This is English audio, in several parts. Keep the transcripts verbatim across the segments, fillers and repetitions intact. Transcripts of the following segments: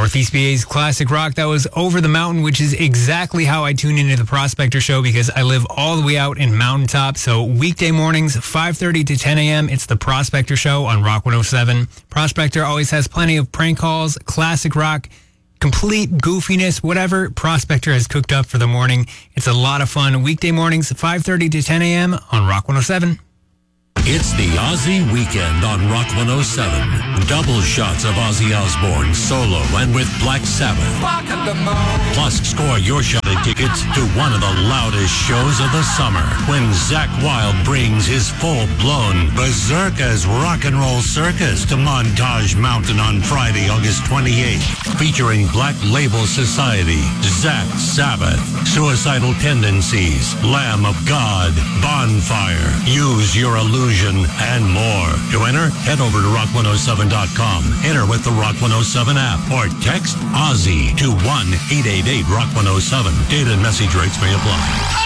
Northeast B A's classic rock. That was Over the Mountain, which is exactly how I tune into the Prospector Show because I live all the way out in Mountaintop. So weekday mornings, five thirty to ten a.m., it's the Prospector Show on Rock one oh seven. Prospector always has plenty of prank calls, classic rock, complete goofiness, whatever Prospector has cooked up for the morning. It's a lot of fun. Weekday mornings, five thirty to ten a.m. on Rock one oh seven. It's the Ozzy Weekend on Rock one oh seven. Double shots of Ozzy Osbourne solo and with Black Sabbath. Plus, score your shot at tickets to one of the loudest shows of the summer when Zakk Wylde brings his full-blown Berserkers Rock and Roll Circus to Montage Mountain on Friday, August twenty-eighth, featuring Black Label Society, Zakk Sabbath, Suicidal Tendencies, Lamb of God, Bonfire, Use Your Illusion, and more. To enter, head over to rock one oh seven dot com. Enter with the Rock one oh seven app or text Ozzy to one eight eight eight rock one oh seven. Data and message rates may apply.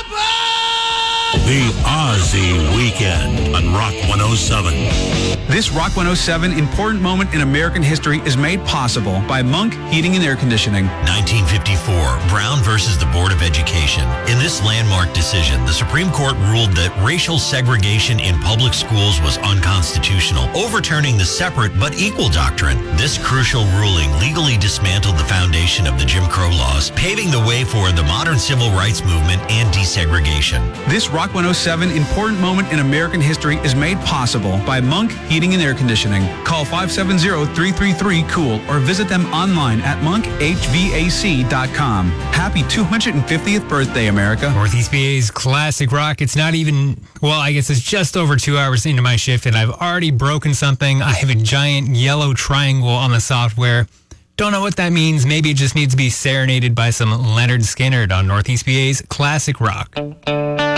The Ozzy Weekend on Rock one oh seven. This Rock one oh seven important moment in American history is made possible by Monk Heating and Air Conditioning. nineteen fifty-four, Brown versus the Board of Education. In this landmark decision, the Supreme Court ruled that racial segregation in public schools was unconstitutional, overturning the separate but equal doctrine. This crucial ruling legally dismantled the foundation of the Jim Crow laws, paving the way for the modern civil rights movement and desegregation. This Rock one oh seven important moment in American history is made possible by Monk Heating and Air Conditioning. Call five seven zero, three three three, COOL or visit them online at monk h v a c dot com. Happy two hundred fiftieth birthday, America. Northeast B A's classic rock. It's not even, well, I guess it's just over two hours into my shift and I've already broken something. I have a giant yellow triangle on the software. Don't know what that means. Maybe it just needs to be serenaded by some Leonard Skinner on Northeast B A's classic rock.